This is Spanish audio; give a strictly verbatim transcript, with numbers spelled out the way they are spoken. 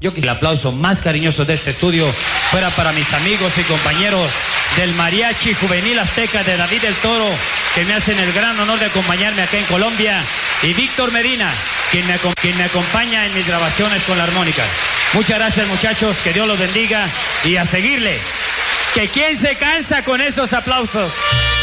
Yo quisiera el aplauso más cariñoso de este estudio fuera para mis amigos y compañeros del Mariachi Juvenil Azteca de David del Toro, que me hacen el gran honor de acompañarme acá en Colombia, y Víctor Medina, quien me, quien me acompaña en mis grabaciones con la armónica. Muchas gracias, muchachos, que Dios los bendiga y a seguirle. Que quién se cansa con esos aplausos.